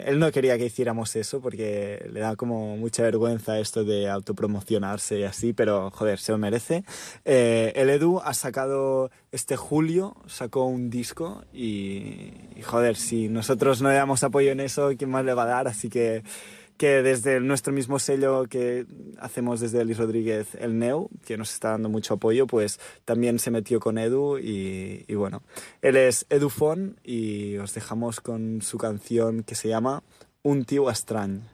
él no quería que hiciéramos eso porque le da como mucha vergüenza esto de autopromocionarse y así, pero joder, se lo merece. El Edu ha sacado este julio, sacó un disco y joder, si nosotros no le damos apoyo en eso, ¿quién más le va a dar? Así que desde nuestro mismo sello que hacemos desde Elis Rodríguez, el Neu, que nos está dando mucho apoyo, pues también se metió con Edu y bueno, él es Edu Fon y os dejamos con su canción que se llama Un tío estrany.